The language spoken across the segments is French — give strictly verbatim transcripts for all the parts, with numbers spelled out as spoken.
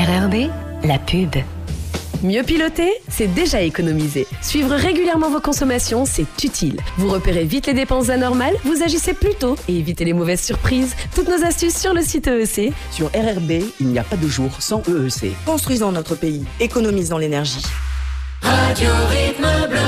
R R B, la pub. Mieux piloter, c'est déjà économiser. Suivre régulièrement vos consommations, c'est utile. Vous repérez vite les dépenses anormales, vous agissez plus tôt et évitez les mauvaises surprises. Toutes nos astuces sur le site E E C. Sur R R B, il n'y a pas de jour sans E E C. Construisons notre pays, économisons l'énergie. Radio Rythme Bleu.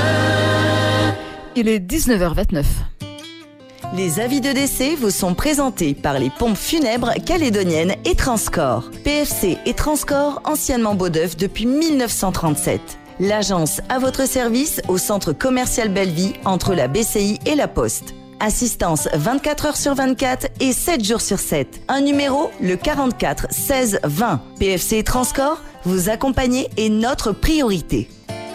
Il est dix-neuf heures vingt-neuf. Les avis de décès vous sont présentés par les pompes funèbres calédoniennes et Transcorps. P F C et Transcorps, anciennement Beaudeuf depuis mille neuf cent trente-sept. L'agence à votre service au centre commercial Belleville entre la B C I et la Poste. Assistance vingt-quatre heures sur vingt-quatre et sept jours sur sept. Un numéro, le quarante-quatre seize vingt. P F C et Transcorps, vous accompagner est notre priorité.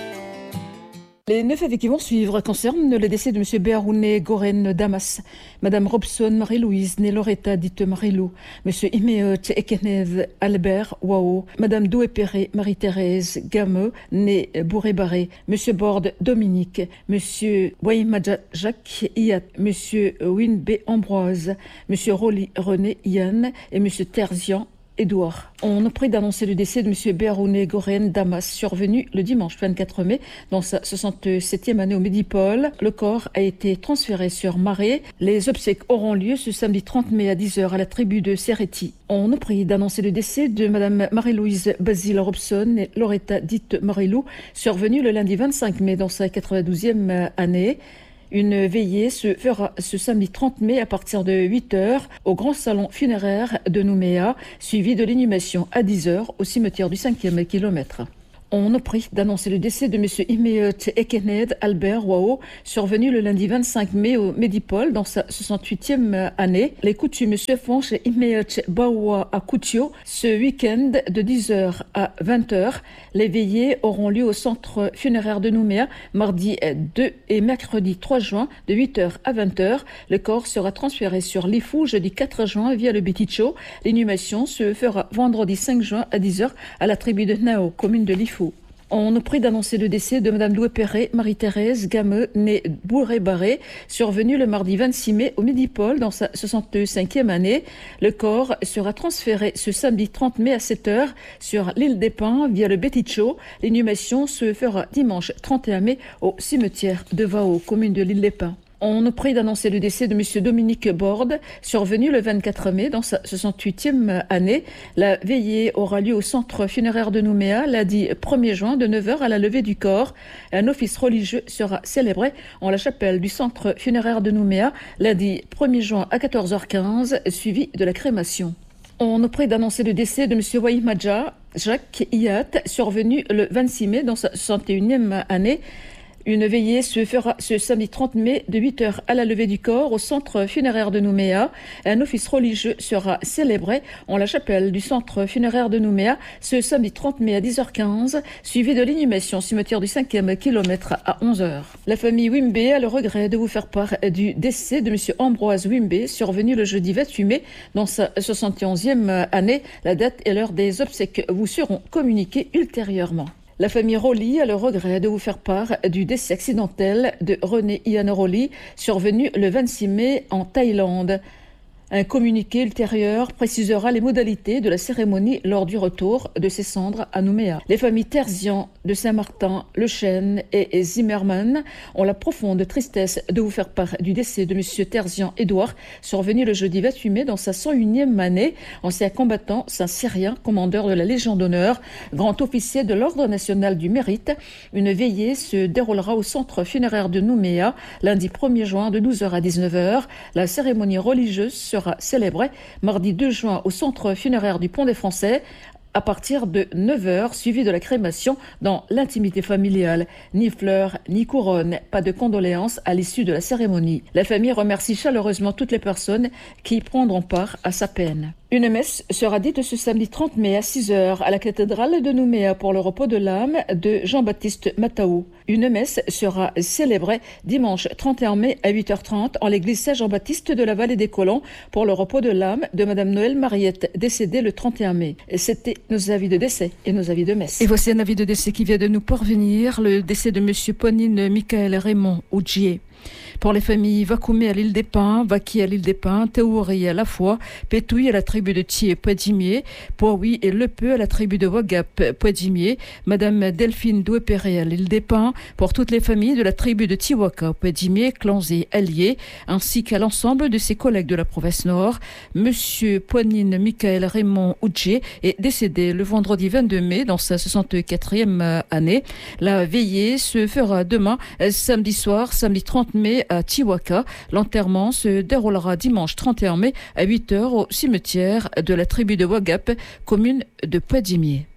Les neuf faits qui vont suivre concernent le décès de M. Béarouné Goren Damas, Mme Robson Marie-Louise, née Loretta dite Marie-Lou, M. Imeot Ekenez Albert Wao, Mme Doué-Perret Marie-Thérèse Gameux, née Bourré-Barré, M. Borde Dominique, M. Waimadja Jacques Iat, M. Winbé Ambroise, M. Rolly René Yann et M. Terzian Édouard. On nous prie d'annoncer le décès de M. Béarouné Goren Damas, survenu le dimanche vingt-quatre mai dans sa soixante-septième année au Médipôle. Le corps a été transféré sur Marais. Les obsèques auront lieu ce samedi trente mai à dix heures à la tribu de Serretti. On nous prie d'annoncer le décès de Mme Marie-Louise Basile Robson et Loretta dite Marie-Lou, survenue le lundi vingt-cinq mai dans sa quatre-vingt-douzième année. Une veillée se fera ce samedi trente mai à partir de huit heures au grand salon funéraire de Nouméa, suivi de l'inhumation à dix heures au cimetière du cinquième kilomètre. On nous prie d'annoncer le décès de M. Imeot Ekened Albert Wao, survenu le lundi vingt-cinq mai au Médipôle dans sa soixante-huitième année. Les coutumes se font chez Imeot Baoua à Koutio ce week-end de dix heures à vingt heures. Les veillées auront lieu au centre funéraire de Nouméa mardi deux et mercredi trois juin de huit heures à vingt heures. Le corps sera transféré sur Lifou jeudi quatre juin via le Beticho. L'inhumation se fera vendredi cinq juin à dix heures à la tribu de Nao, commune de Lifou. On nous prie d'annoncer le décès de Mme Doué-Perret Marie-Thérèse Gameux, née Bourré-Barré, survenue le mardi vingt-six mai au Médipôle dans sa soixante-cinquième année. Le corps sera transféré ce samedi trente mai à sept heures sur l'île des Pins via le Beticho. L'inhumation se fera dimanche trente et un mai au cimetière de Vao, commune de l'île des Pins. On nous prie d'annoncer le décès de M. Dominique Borde, survenu le vingt-quatre mai dans sa soixante-huitième année. La veillée aura lieu au centre funéraire de Nouméa lundi premier juin de neuf heures à la levée du corps. Un office religieux sera célébré en la chapelle du centre funéraire de Nouméa lundi premier juin à quatorze heures quinze, suivi de la crémation. On nous prie d'annoncer le décès de M. Waimadja Jacques Iat, survenu le vingt-six mai dans sa soixante et unième année. Une veillée se fera ce samedi trente mai de huit heures à la levée du corps au centre funéraire de Nouméa. Un office religieux sera célébré en la chapelle du centre funéraire de Nouméa ce samedi trente mai à dix heures quinze, suivi de l'inhumation cimetière du cinquième kilomètre à onze heures. La famille Wimbé a le regret de vous faire part du décès de M. Ambroise Wimbé, survenu le jeudi vingt-huit mai dans sa soixante et onzième année. La date et l'heure des obsèques vous seront communiquées ultérieurement. La famille Rolly a le regret de vous faire part du décès accidentel de René Ian Rolly, survenu le vingt-six mai en Thaïlande. Un communiqué ultérieur précisera les modalités de la cérémonie lors du retour de ses cendres à Nouméa. Les familles Terzian de Saint-Martin, Le Chêne et Zimmermann ont la profonde tristesse de vous faire part du décès de M. Terzian Édouard, survenu le jeudi vingt-huit mai dans sa cent unième année, ancien combattant saint-cyrien, commandeur de la Légion d'honneur, grand officier de l'Ordre national du mérite. Une veillée se déroulera au centre funéraire de Nouméa lundi premier juin de douze heures à dix-neuf heures. La cérémonie religieuse sera célébrée mardi deux juin au centre funéraire du Pont des Français à partir de neuf heures, suivi de la crémation dans l'intimité familiale. Ni fleurs, ni couronne, pas de condoléances à l'issue de la cérémonie. La famille remercie chaleureusement toutes les personnes qui prendront part à sa peine. Une messe sera dite ce samedi trente mai à six heures à la cathédrale de Nouméa pour le repos de l'âme de Jean-Baptiste Mataou. Une messe sera célébrée dimanche trente et un mai à huit heures trente en l'église Saint-Jean-Baptiste de la Vallée des Colons pour le repos de l'âme de Madame Noël Mariette, décédée le trente et un mai. C'était nos avis de décès et nos avis de messe. Et voici un avis de décès qui vient de nous parvenir, le décès de M. Ponine Michael Raymond Ougier. Pour les familles Vakoumé à l'île des Pins, Vaki à l'île des Pins, Théouri à la fois, Pétouille à la tribu de Thié Poidimier, Poaoui et Lepeu à la tribu de Wagap Poidimier, Madame Delphine Douépéré à l'île des Pins, pour toutes les familles de la tribu de Tiwaka Poidimier, clans et alliés, ainsi qu'à l'ensemble de ses collègues de la province Nord. Monsieur Poignine Michael Raymond Oudjé est décédé le vendredi vingt-deux mai dans sa soixante-quatrième année. La veillée se fera demain, samedi soir, samedi trente mai à Tiwaka. L'enterrement se déroulera dimanche trente et un mai à huit heures au cimetière de la tribu de Wagap, commune de Poidimier.